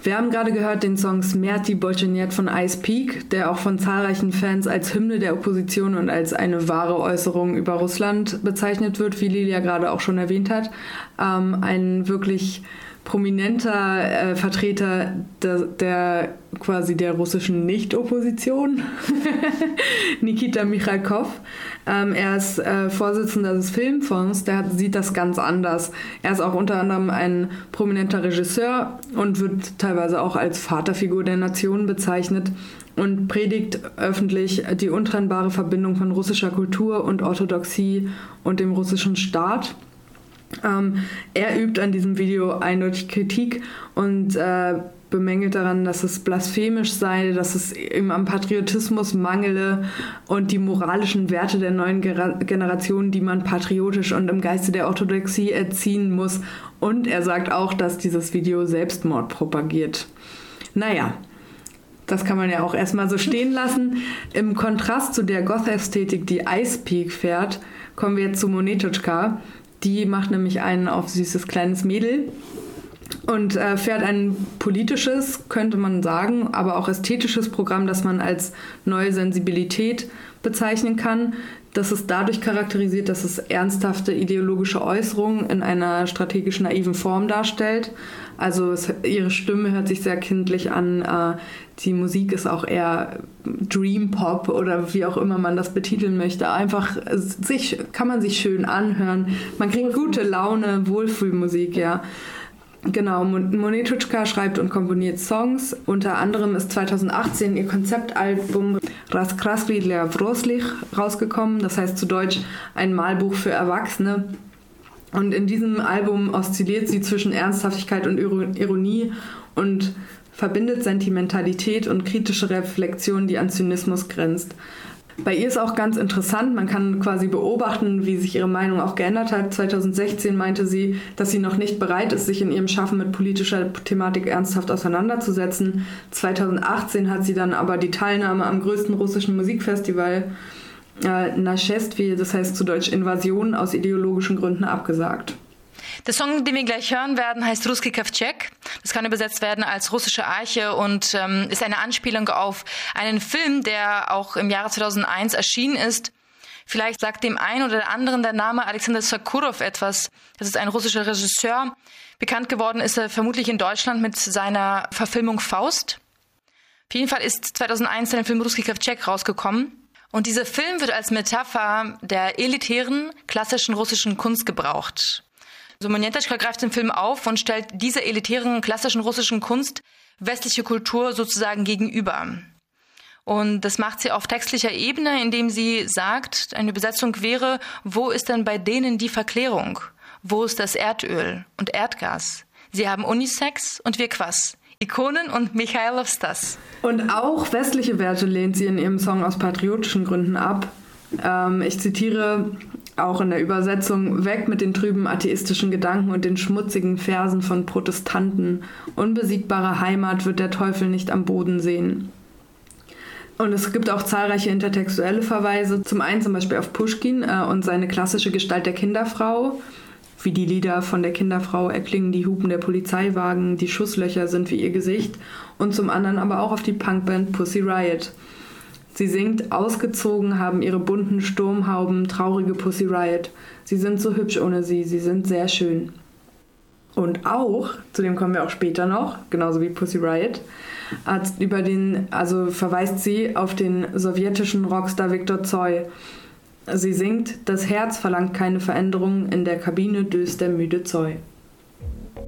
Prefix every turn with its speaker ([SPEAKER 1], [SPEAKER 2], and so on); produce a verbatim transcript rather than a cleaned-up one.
[SPEAKER 1] Wir haben gerade gehört den Song Smrti Bolsjenjet von Ice Peak, der auch von zahlreichen Fans als Hymne der Opposition und als eine wahre Äußerung über Russland bezeichnet wird, wie Lilia gerade auch schon erwähnt hat. Ähm, ein wirklich prominenter äh, Vertreter der, der quasi der russischen Nicht-Opposition, Nikita Michalkov. Ähm, er ist äh, Vorsitzender des Filmfonds, der hat, sieht das ganz anders. Er ist auch unter anderem ein prominenter Regisseur und wird teilweise auch als Vaterfigur der Nation bezeichnet und predigt öffentlich die untrennbare Verbindung von russischer Kultur und Orthodoxie und dem russischen Staat. Ähm, er übt an diesem Video eindeutig Kritik und äh, bemängelt daran, dass es blasphemisch sei, dass es eben am Patriotismus mangele und die moralischen Werte der neuen Gera- Generation, die man patriotisch und im Geiste der Orthodoxie erziehen muss. Und er sagt auch, dass dieses Video Selbstmord propagiert. Naja, das kann man ja auch erstmal so stehen lassen. Im Kontrast zu der Goth-Ästhetik, die Ice Peak fährt, kommen wir jetzt zu Monetotschka. Die macht nämlich einen auf süßes kleines Mädel und äh, fährt ein politisches, könnte man sagen, aber auch ästhetisches Programm, das man als neue Sensibilität bezeichnen kann. Das ist dadurch charakterisiert, dass es ernsthafte ideologische Äußerungen in einer strategisch naiven Form darstellt. Also es, ihre Stimme hört sich sehr kindlich an. Äh, die Musik ist auch eher Dream Pop oder wie auch immer man das betiteln möchte. Einfach sich, kann man sich schön anhören. Man kriegt gute Laune, Wohlfühlmusik, ja. Genau, Monetotschka schreibt und komponiert Songs. Unter anderem ist zweitausendachtzehn ihr Konzeptalbum Raskrasky dla Взрослых rausgekommen. Das heißt zu Deutsch ein Malbuch für Erwachsene. Und in diesem Album oszilliert sie zwischen Ernsthaftigkeit und Ironie und verbindet Sentimentalität und kritische Reflexion, die an Zynismus grenzt. Bei ihr ist auch ganz interessant, man kann quasi beobachten, wie sich ihre Meinung auch geändert hat. zweitausendsechzehn meinte sie, dass sie noch nicht bereit ist, sich in ihrem Schaffen mit politischer Thematik ernsthaft auseinanderzusetzen. zweitausendachtzehn hat sie dann aber die Teilnahme am größten russischen Musikfestival äh, Nashestvi, das heißt zu Deutsch Invasion, aus ideologischen Gründen abgesagt.
[SPEAKER 2] Der Song, den wir gleich hören werden, heißt Russki Kovtschek. Das kann übersetzt werden als russische Arche und ähm, ist eine Anspielung auf einen Film, der auch im Jahre zweitausendeins erschienen ist. Vielleicht sagt dem einen oder anderen der Name Alexander Sokurov etwas. Das ist ein russischer Regisseur. Bekannt geworden ist er vermutlich in Deutschland mit seiner Verfilmung Faust. Auf jeden Fall ist zweitausendeins der Film Russki Kovtschek rausgekommen. Und dieser Film wird als Metapher der elitären, klassischen russischen Kunst gebraucht. So, Monetotschka greift den Film auf und stellt dieser elitären, klassischen russischen Kunst westliche Kultur sozusagen gegenüber. Und das macht sie auf textlicher Ebene, indem sie sagt, eine Übersetzung wäre, wo ist denn bei denen die Verklärung? Wo ist das Erdöl und Erdgas? Sie haben Unisex und wir Quass. Ikonen und Michailov Stas.
[SPEAKER 1] Und auch westliche Werte lehnt sie in ihrem Song aus patriotischen Gründen ab. Ähm, ich zitiere auch in der Übersetzung: Weg mit den trüben atheistischen Gedanken und den schmutzigen Versen von Protestanten. Unbesiegbare Heimat wird der Teufel nicht am Boden sehen. Und es gibt auch zahlreiche intertextuelle Verweise. Zum einen zum Beispiel auf Puschkin äh, und seine klassische Gestalt der Kinderfrau. Wie die Lieder von der Kinderfrau erklingen die Hupen der Polizeiwagen, die Schusslöcher sind wie ihr Gesicht. Und zum anderen aber auch auf die Punkband Pussy Riot. Sie singt: Ausgezogen haben ihre bunten Sturmhauben traurige Pussy Riot. Sie sind so hübsch ohne sie, sie sind sehr schön. Und auch, zu dem kommen wir auch später noch, genauso wie Pussy Riot, über den, also verweist sie auf den sowjetischen Rockstar Viktor Tsoi. Sie singt: Das Herz verlangt keine Veränderung, in der Kabine döst der müde Tsoi.